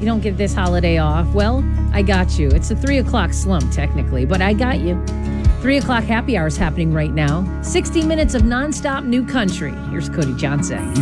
You don't get this holiday off. Well, I got you. It's a 3 o'clock slump, technically, but I got you. 3 o'clock happy hour is happening right now. 60 minutes of nonstop new country. Here's Cody Johnson.